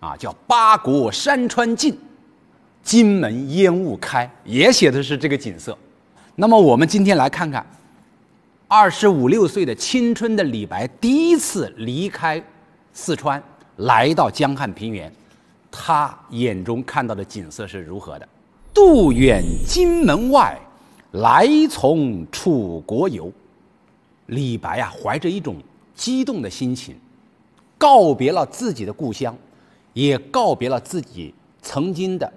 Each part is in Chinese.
叫八国山川尽，荆门烟雾开，也写的是这个景色。那么我们今天来看看25、26岁的青春的李白第一次离开四川来到江汉平原，他眼中看到的景色是如何的。渡远荆门外，来从楚国游。李白怀着一种激动的心情，告别了自己的故乡，也告别了自己曾经的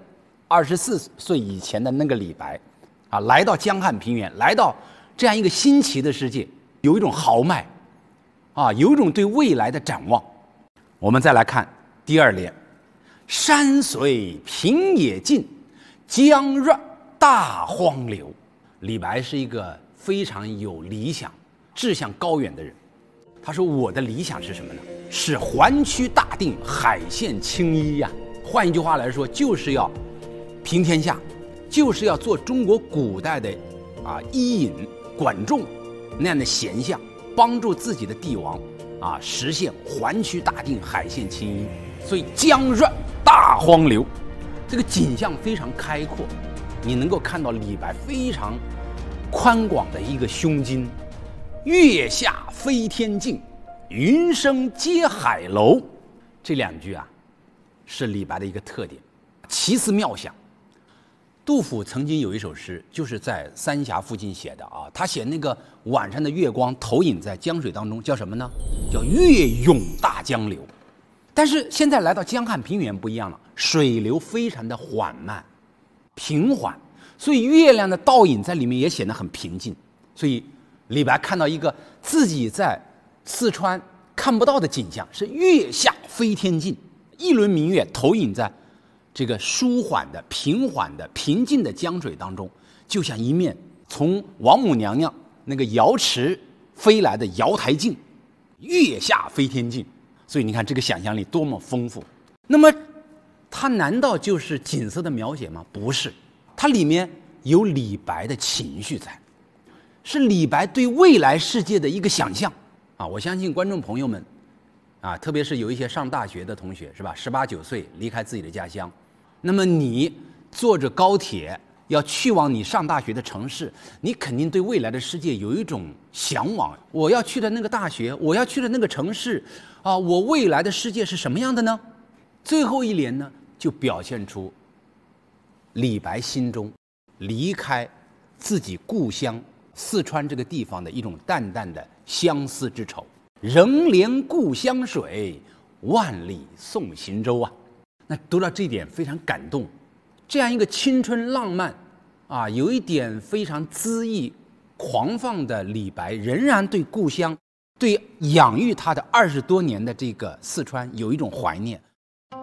24岁以前的那个李白来到江汉平原，来到这样一个新奇的世界，有一种豪迈有一种对未来的展望。我们再来看第二联，山水平野尽，江润大荒流。李白是一个非常有理想、志向高远的人。他说我的理想是什么呢？是环区大定，海县青衣呀。换一句话来说，就是要平天下，就是要做中国古代的伊尹、管仲那样的贤相，帮助自己的帝王实现环区大定，海县青衣。所以江润大荒流，这个景象非常开阔，你能够看到李白非常宽广的一个胸襟。月下飞天镜，云生接海楼。这两句是李白的一个特点，奇思妙想。杜甫曾经有一首诗，就是在三峡附近写的他写那个晚上的月光投影在江水当中，叫什么呢？叫月涌大江流。但是现在来到江汉平原不一样了，水流非常的缓慢平缓，所以月亮的倒影在里面也显得很平静。所以李白看到一个自己在四川看不到的景象，是月下飞天镜，一轮明月投影在这个舒缓的、平缓的、平静的江水当中，就像一面从王母娘娘那个瑶池飞来的瑶台镜，月下飞天镜。所以你看这个想象力多么丰富。那么它难道就是景色的描写吗？不是，它里面有李白的情绪在，是李白对未来世界的一个想象我相信观众朋友们特别是有一些上大学的同学，是吧？18、19岁离开自己的家乡，那么你坐着高铁要去往你上大学的城市，你肯定对未来的世界有一种向往。我要去的那个大学，我要去的那个城市我未来的世界是什么样的呢？最后一联呢，就表现出李白心中离开自己故乡四川这个地方的一种淡淡的相思之愁。仍怜故乡水，万里送行舟那读到这一点非常感动。这样一个青春浪漫有一点非常恣意狂放的李白，仍然对故乡，对养育他的20多年的这个四川有一种怀念。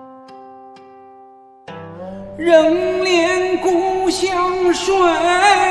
仍怜故乡水，